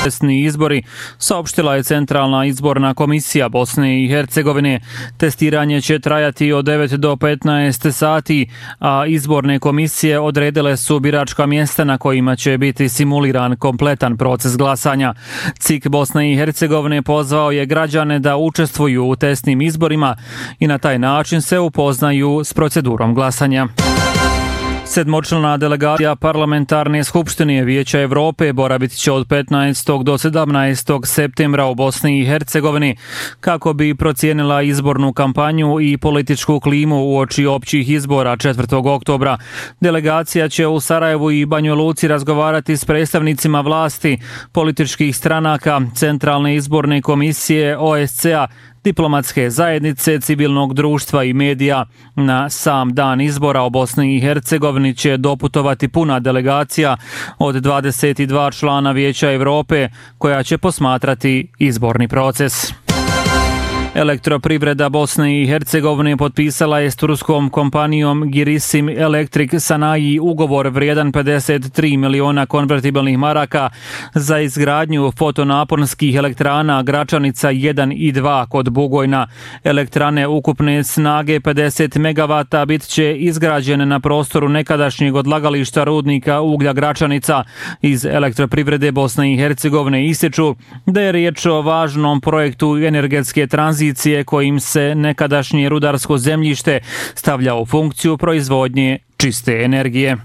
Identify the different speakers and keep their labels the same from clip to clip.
Speaker 1: Testni izbori, saopštila je Centralna izborna komisija Bosne i Hercegovine. Testiranje će trajati od 9 do 15 sati, a izborne komisije odredile su biračka mjesta na kojima će biti simuliran kompletan proces glasanja. CIK Bosne i Hercegovine pozvao je građane da učestvuju u testnim izborima i na taj način se upoznaju s procedurom glasanja. Sedmočlana delegacija Parlamentarne skupštine Vijeća Evrope boravit će od 15. do 17. septembra u Bosni i Hercegovini kako bi procijenila izbornu kampanju i političku klimu uoči općih izbora 4. oktobra. Delegacija će u Sarajevu i Banjoj Luci razgovarati s predstavnicima vlasti, političkih stranaka, Centralne izborne komisije, OSCE-a, diplomatske zajednice, civilnog društva i medija. Na sam dan izbora u Bosni i Hercegovini će doputovati puna delegacija od 22 člana Vijeća Evrope koja će posmatrati izborni proces. Elektroprivreda Bosne i Hercegovine potpisala je s turskom kompanijom Girisim Electric Sanayi ugovor vrijedan 53 miliona konvertibilnih maraka za izgradnju fotonaponskih elektrana Gračanica 1 i 2 kod Bugojna. Elektrane ukupne snage 50 megavata bit će izgrađene na prostoru nekadašnjeg odlagališta rudnika uglja Gračanica. Iz Elektroprivrede Bosne i Hercegovine ističu da je riječ o važnom projektu energetske tranzicije kojim se nekadašnje rudarsko zemljište stavlja u funkciju proizvodnje čiste energije.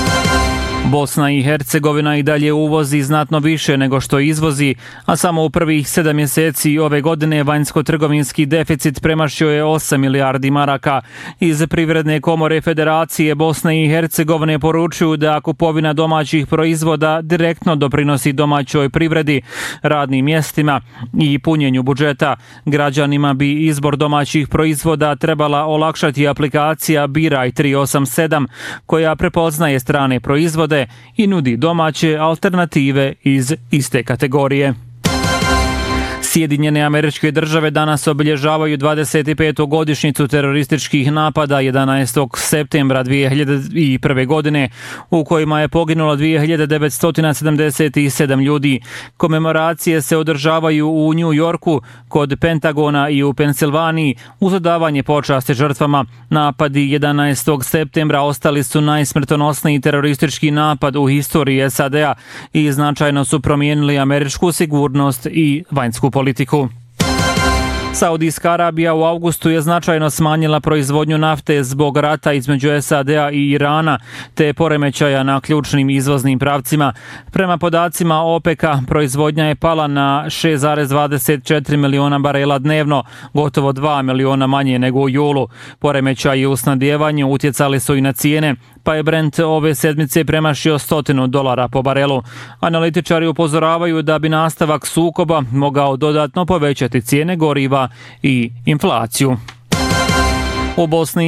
Speaker 1: Bosna i Hercegovina i dalje uvozi znatno više nego što izvozi, a samo u prvih 7 mjeseci ove godine vanjsko-trgovinski deficit premašio je 8 milijardi maraka. Iz Privredne komore Federacije Bosne i Hercegovine poručuju da kupovina domaćih proizvoda direktno doprinosi domaćoj privredi, radnim mjestima i punjenju budžeta. Građanima bi izbor domaćih proizvoda trebala olakšati aplikacija Biraj 387 koja prepoznaje strane proizvode i nudi domaće alternative iz iste kategorije. Sjedinjene Američke Države danas obilježavaju 25. godišnjicu terorističkih napada 11. septembra 2001. godine, u kojima je poginulo 2977 ljudi. Komemoracije se održavaju u New Yorku, kod Pentagona i u Pensilvaniji uz odavanje počasti žrtvama. Napadi 11. septembra ostali su najsmrtonosniji teroristički napad u historiji SAD-a i značajno su promijenili američku sigurnost i vanjsku politiku. Saudijska Arabija u avgustu je značajno smanjila proizvodnju nafte zbog rata između SAD-a i Irana te poremećaja na ključnim izvoznim pravcima. Prema podacima OPEC-a proizvodnja je pala na 6,24 miliona barela dnevno, gotovo 2 miliona manje nego u julu. Poremećaji u snabdevanju utjecali su i na cijene, pa je Brent ove sedmice premašio $100 po barelu. Analitičari upozoravaju da bi nastavak sukoba mogao dodatno povećati cijene goriva i inflaciju. U Bosni